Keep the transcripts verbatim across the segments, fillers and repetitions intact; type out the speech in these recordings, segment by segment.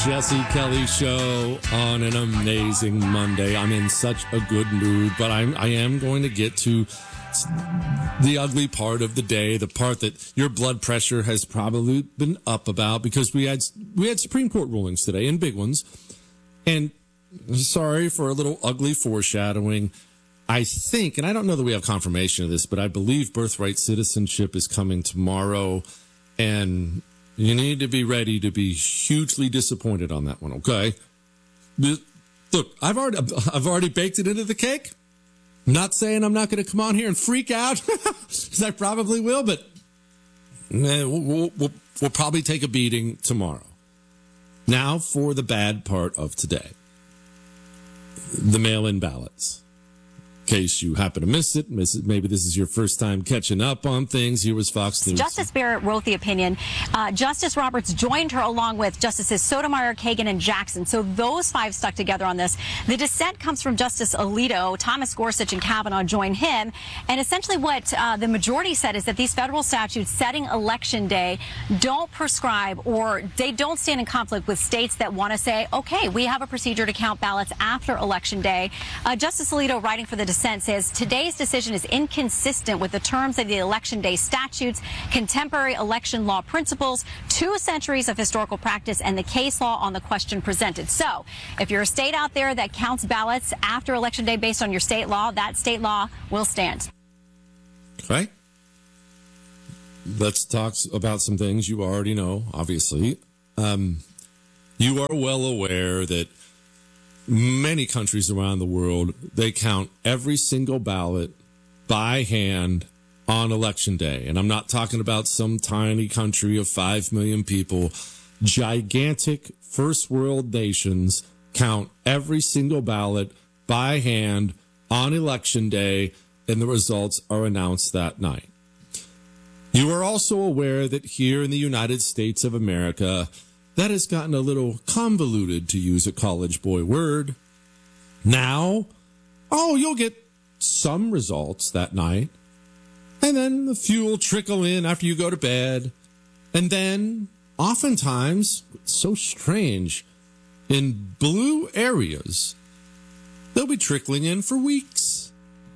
Jesse Kelly Show on an amazing Monday. I'm in such a good mood, but I'm, I am going to get to the ugly part of the day, the part that your blood pressure has probably been up about, because we had we had Supreme Court rulings today, and big ones. And sorry for a little ugly foreshadowing. I think, and I don't know that we have confirmation of this, but I believe birthright citizenship is coming tomorrow, and you need to be ready to be hugely disappointed on that one, okay? Look, I've already I've already baked it into the cake. I'm not saying I'm not going to come on here and freak out, because I probably will, but eh, we'll, we'll, we'll probably take a beating tomorrow. Now for the bad part of today. The mail-in ballots. In case you happen to miss it, miss it, maybe this is your first time catching up on things. Here was Fox News. Justice Barrett wrote the opinion. Uh, Justice Roberts joined her along with Justices Sotomayor, Kagan, and Jackson. So those five stuck together on this. The dissent comes from Justice Alito. Thomas Gorsuch and Kavanaugh join him. And essentially what uh, the majority said is that these federal statutes setting election day don't prescribe, or they don't stand in conflict with states that want to say, okay, we have a procedure to count ballots after election day. Uh, Justice Alito, writing for the dissent, says today's decision is inconsistent with the terms of the election day statutes, contemporary election law principles, two centuries of historical practice, and the case law on the question presented. So if you're a state out there that counts ballots after election day based on your state law, that state law will stand. Okay. Let's talk about some things you already know, obviously. Um, you are well aware that many countries around the world, they count every single ballot by hand on election day. And I'm not talking about some tiny country of five million people. Gigantic first world nations count every single ballot by hand on election day, and the results are announced that night. You are also aware that here in the United States of America, that has gotten a little convoluted, to use a college boy word. Now, oh, you'll get some results that night, and then a few will trickle in after you go to bed. And then, oftentimes, it's so strange, in blue areas, they'll be trickling in for weeks.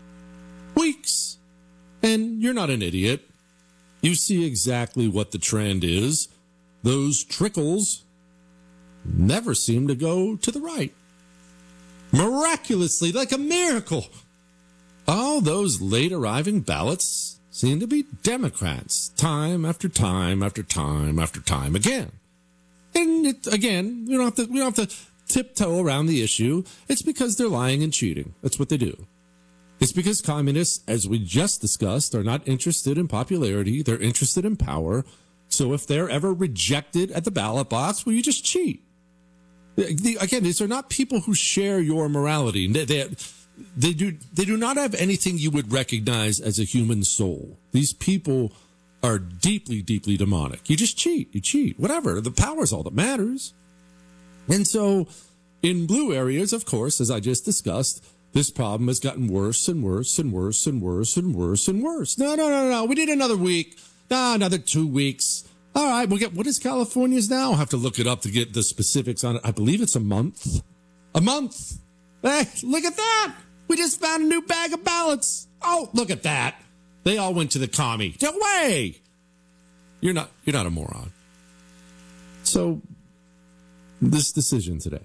Weeks. And you're not an idiot. You see exactly what the trend is. Those trickles never seem to go to the right. Miraculously, like a miracle, all those late arriving ballots seem to be Democrats, time after time after time after time again. And it, again, we don't have to we don't have to tiptoe around the issue. It's because they're lying and cheating. That's what they do. It's because communists, as we just discussed, are not interested in popularity. They're interested in power. So if they're ever rejected at the ballot box, well, you just cheat. The, again, these are not people who share your morality. They, they, they, do, they do not have anything you would recognize as a human soul. These people are deeply, deeply demonic. You just cheat. You cheat. Whatever. The power is all that matters. And so in blue areas, of course, as I just discussed, this problem has gotten worse and worse and worse and worse and worse and worse. No, no, no, no. We need another week. Ah, another two weeks. All right, we'll get, what is California's now? I'll have to look it up to get the specifics on it. I believe it's a month. A month. Hey, look at that. We just found a new bag of ballots. Oh, look at that. They all went to the commie. No way. You're not, you're not a moron. So, this decision today.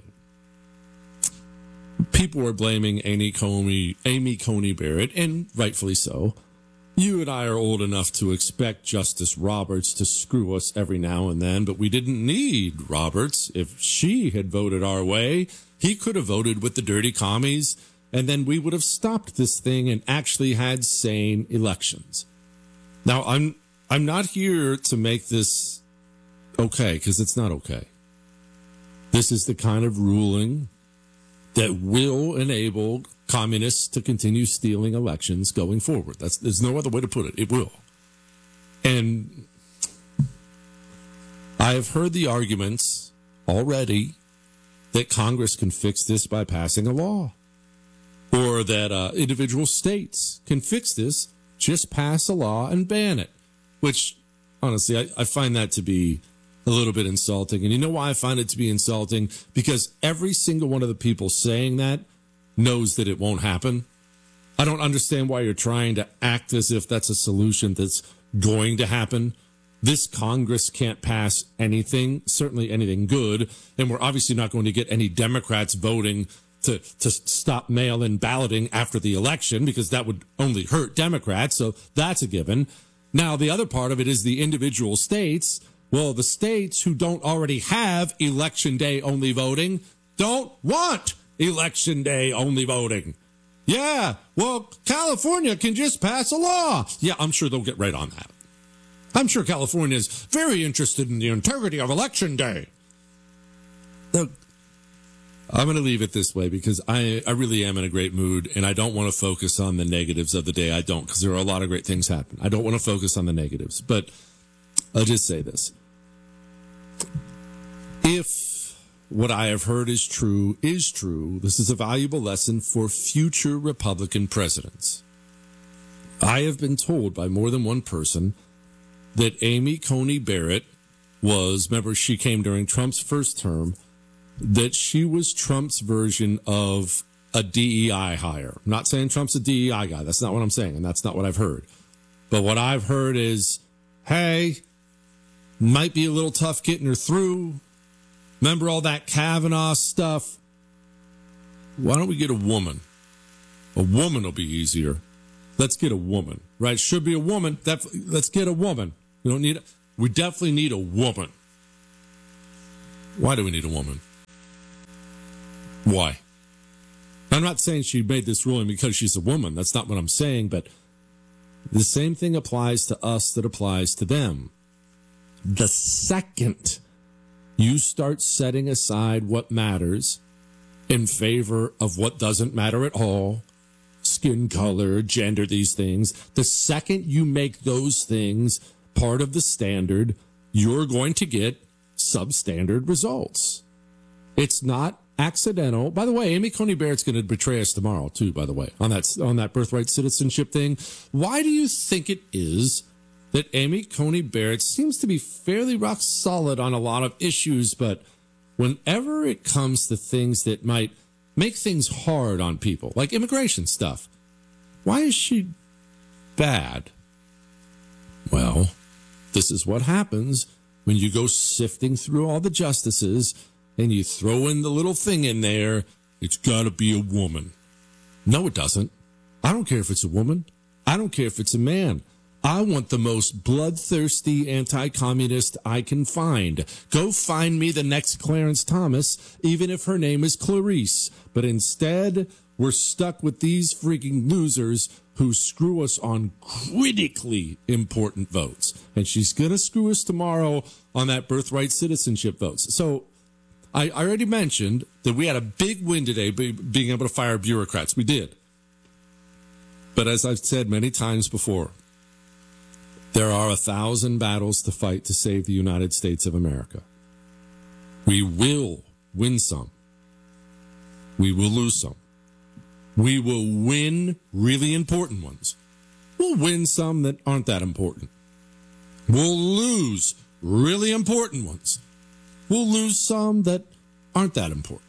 People are blaming Amy Coney, Amy Coney Barrett, and rightfully so. You and I are old enough to expect Justice Roberts to screw us every now and then, but we didn't need Roberts. If she had voted our way, he could have voted with the dirty commies, and then we would have stopped this thing and actually had sane elections. Now, I'm I'm not here to make this okay, because it's not okay. This is the kind of ruling that will enable communists to continue stealing elections going forward. That's, there's no other way to put it. It will. And I have heard the arguments already that Congress can fix this by passing a law, or that uh, individual states can fix this, just pass a law and ban it, which honestly, I, I find that to be a little bit insulting. And you know why I find it to be insulting? Because every single one of the people saying that knows that it won't happen. I don't understand why you're trying to act as if that's a solution that's going to happen. This Congress can't pass anything, certainly anything good, and we're obviously not going to get any Democrats voting to, to stop mail-in balloting after the election, because that would only hurt Democrats, so that's a given. Now, the other part of it is the individual states. Well, the states who don't already have election day only voting don't want election day only voting. Yeah, well, California can just pass a law. Yeah, I'm sure they'll get right on that. I'm sure California is very interested in the integrity of Election Day. Look, I'm going to leave it this way because I, I really am in a great mood, and I don't want to focus on the negatives of the day. I don't, because there are a lot of great things happen. I don't want to focus on the negatives, but I'll just say this. If what I have heard is true, is true, this is a valuable lesson for future Republican presidents. I have been told by more than one person that Amy Coney Barrett was, remember, she came during Trump's first term, that she was Trump's version of a D E I hire. I'm not saying Trump's a D E I guy. That's not what I'm saying, and that's not what I've heard. But what I've heard is, hey, might be a little tough getting her through. Remember all that Kavanaugh stuff? Why don't we get a woman? A woman will be easier. Let's get a woman, right? Should be a woman. Def- let's get a woman. We don't need. We definitely need a woman. Why do we need a woman? Why? I'm not saying she made this ruling because she's a woman. That's not what I'm saying. But the same thing applies to us that applies to them. The second you start setting aside what matters in favor of what doesn't matter at all, skin color, gender, these things, the second you make those things part of the standard, you're going to get substandard results. It's not accidental. By the way, Amy Coney Barrett's going to betray us tomorrow, too, by the way, on that, on that birthright citizenship thing. Why do you think it is that Amy Coney Barrett seems to be fairly rock solid on a lot of issues, but whenever it comes to things that might make things hard on people, like immigration stuff, why is she bad? Well, this is what happens when you go sifting through all the justices and you throw in the little thing in there, it's got to be a woman. No, it doesn't. I don't care if it's a woman. I don't care if it's a man. I want the most bloodthirsty anti-communist I can find. Go find me the next Clarence Thomas, even if her name is Clarice. But instead, we're stuck with these freaking losers who screw us on critically important votes. And she's going to screw us tomorrow on that birthright citizenship votes. So I already mentioned that we had a big win today being able to fire bureaucrats. We did. But as I've said many times before, there are a thousand battles to fight to save the United States of America. We will win some. We will lose some. We will win really important ones. We'll win some that aren't that important. We'll lose really important ones. We'll lose some that aren't that important.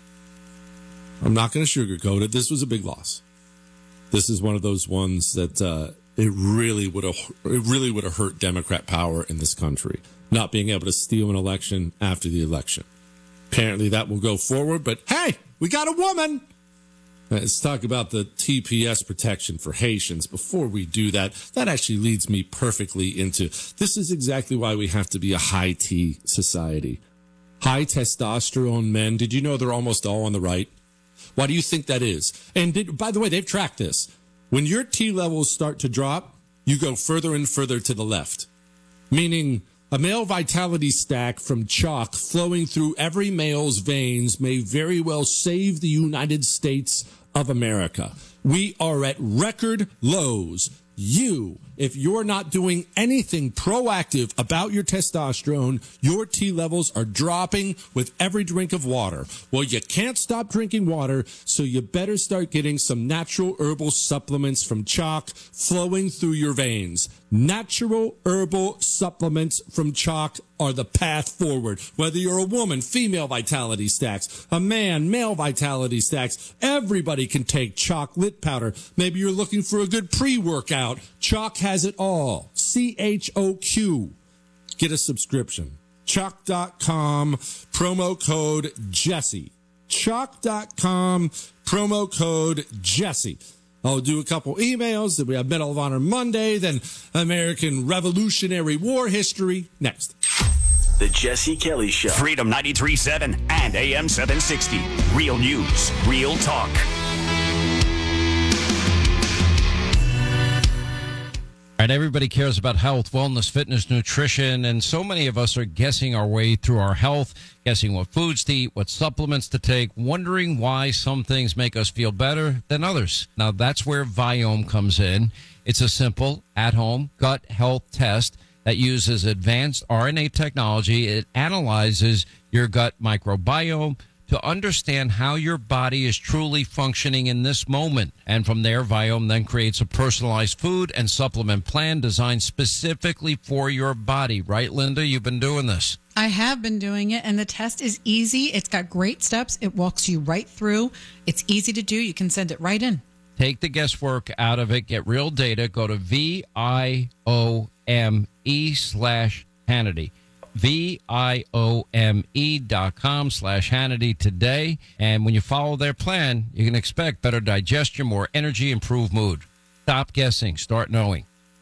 I'm not going to sugarcoat it. This was a big loss. This is one of those ones that uh, it really would have it really would have hurt Democrat power in this country, not being able to steal an election after the election. Apparently that will go forward, but hey, we got a woman. Let's talk about the T P S protection for Haitians. Before we do that, that actually leads me perfectly into, this is exactly why we have to be a high T society. High testosterone men. Did you know they're almost all on the right? Why do you think that is? And did, by the way, they've tracked this. When your T levels start to drop, you go further and further to the left. Meaning a male vitality stack from chalk flowing through every male's veins may very well save the United States of America. We are at record lows. You, if you're not doing anything proactive about your testosterone, your T levels are dropping with every drink of water. Well, you can't stop drinking water, so you better start getting some natural herbal supplements from chalk flowing through your veins. Natural herbal supplements from Choq are the path forward. Whether you're a woman, female Vitality Stacks, a man, male Vitality Stacks, everybody can take Choq Lit Powder. Maybe you're looking for a good pre-workout. Choq has it all. C H O Q. Get a subscription. Choq dot com, promo code Jesse. Choq dot com, promo code Jesse. I'll do a couple emails. Then we have Medal of Honor Monday, then American Revolutionary War history. Next. The Jesse Kelly Show. Freedom ninety-three point seven and A M seven sixty. Real news, real talk. All right, everybody cares about health, wellness, fitness, nutrition, and so many of us are guessing our way through our health, guessing what foods to eat, what supplements to take, wondering why some things make us feel better than others. Now, that's where Viome comes in. It's a simple, at-home gut health test that uses advanced R N A technology. It analyzes your gut microbiome to understand how your body is truly functioning in this moment. And from there, Viome then creates a personalized food and supplement plan designed specifically for your body. Right, Linda? You've been doing this. I have been doing it, and the test is easy. It's got great steps. It walks you right through. It's easy to do. You can send it right in. Take the guesswork out of it. Get real data. Go to V I O M E slash Hannity. V I O M E dot com slash Hannity today. And when you follow their plan, you can expect better digestion, more energy, improved mood. Stop guessing. Start knowing.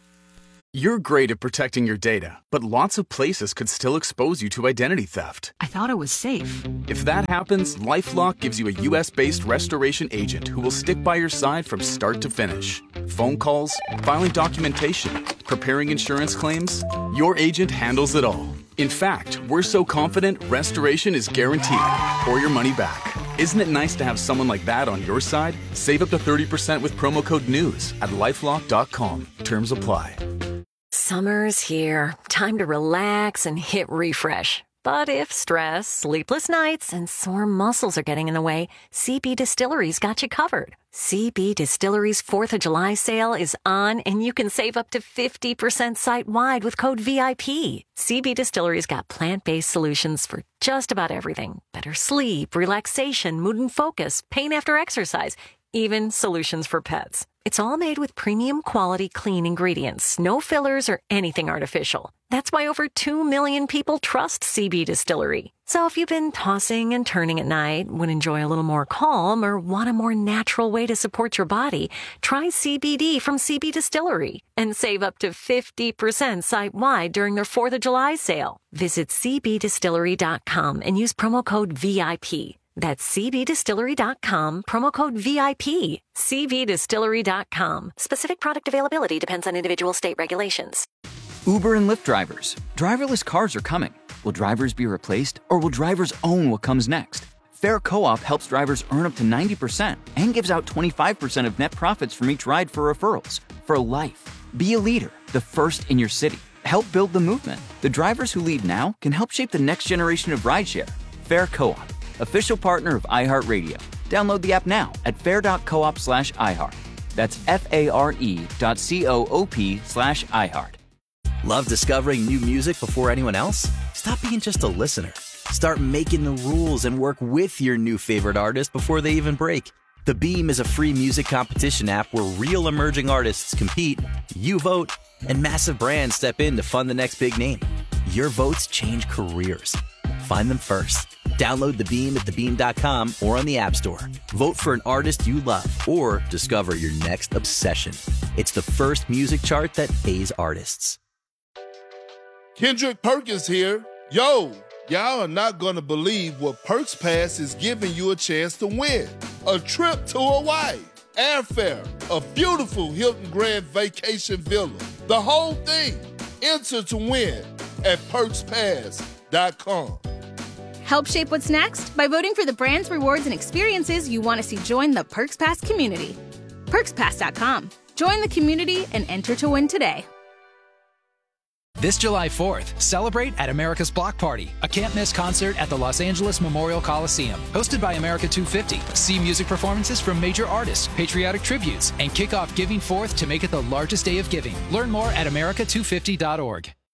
You're great at protecting your data, but lots of places could still expose you to identity theft. I thought it was safe. If that happens, LifeLock gives you a U S based restoration agent who will stick by your side from start to finish. Phone calls, filing documentation, preparing insurance claims, your agent handles it all. In fact, we're so confident restoration is guaranteed or your money back. Isn't it nice to have someone like that on your side? Save up to thirty percent with promo code NEWS at lifelock dot com. Terms apply. Summer's here. Time to relax and hit refresh. But if stress, sleepless nights, and sore muscles are getting in the way, C B Distillery's got you covered. C B Distillery's fourth of July sale is on, and you can save up to fifty percent site-wide with code V I P. C B Distillery's got plant-based solutions for just about everything. Better sleep, relaxation, mood and focus, pain after exercise, even solutions for pets. It's all made with premium quality clean ingredients, no fillers or anything artificial. That's why over two million people trust C B Distillery. So if you've been tossing and turning at night, would enjoy a little more calm, or want a more natural way to support your body, try C B D from C B Distillery and save up to fifty percent site-wide during their fourth of July sale. Visit C B distillery dot com and use promo code V I P. That's C B distillery dot com, promo code V I P. C B distillery dot com. Specific product availability depends on individual state regulations. Uber and Lyft drivers. Driverless cars are coming. Will drivers be replaced, or will drivers own what comes next? Fair Co-op helps drivers earn up to ninety percent and gives out twenty-five percent of net profits from each ride for referrals. For life. Be a leader, the first in your city. Help build the movement. The drivers who lead now can help shape the next generation of rideshare. Fair Co-op. Official partner of iHeartRadio. Download the app now at fair dot coop slash iHeart. That's F-A-R-E dot C-O-O-P slash iHeart. Love discovering new music before anyone else? Stop being just a listener. Start making the rules and work with your new favorite artist before they even break. The Beam is a free music competition app where real emerging artists compete, you vote, and massive brands step in to fund the next big name. Your votes change careers. Find them first. Download The Beam at the beam dot com or on the App Store. Vote for an artist you love or discover your next obsession. It's the first music chart that pays artists. Kendrick Perkins here. Yo, y'all are not going to believe what Perks Pass is giving you a chance to win. A trip to Hawaii, airfare, a beautiful Hilton Grand Vacation Villa, the whole thing. Enter to win at perks pass dot com. Help shape what's next by voting for the brands, rewards, and experiences you want to see join the Perks Pass community. perks pass dot com. Join the community and enter to win today. This July fourth, celebrate at America's Block Party, a can't-miss concert at the Los Angeles Memorial Coliseum. Hosted by America two fifty. See music performances from major artists, patriotic tributes, and kick off Giving Fourth to make it the largest day of giving. Learn more at America two fifty dot org.